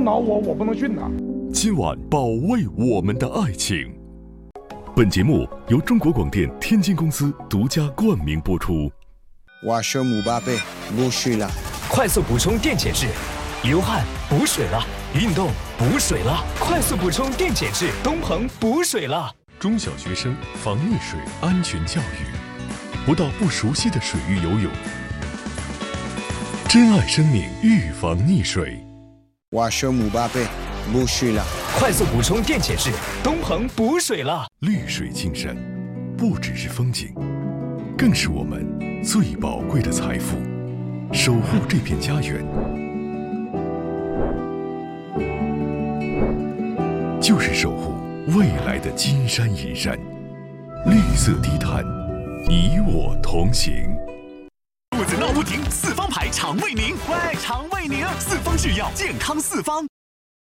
挠我，我不能训呐。 今晚保卫我们的爱情。本节目由中国广电天津公司独家冠名播出。 我是姆巴佩，不水了。 快速补充电解质，流汗补水了，运动补水了，快速补充电解质，东鹏补水了。 中小学生防溺水安全教育，不到不熟悉的水域游泳。珍爱生命，预防溺水。 我是姆巴佩，不水了。 快速补充电解质，东鹏补水了。 绿水青山，不只是风景，更是我们最宝贵的财富。守护这片家园，就是守护未来的金山银山。绿色低碳，你我同行。 肚子闹不停，四方牌肠胃宁，喂，肠胃宁，四方制药，健康四方。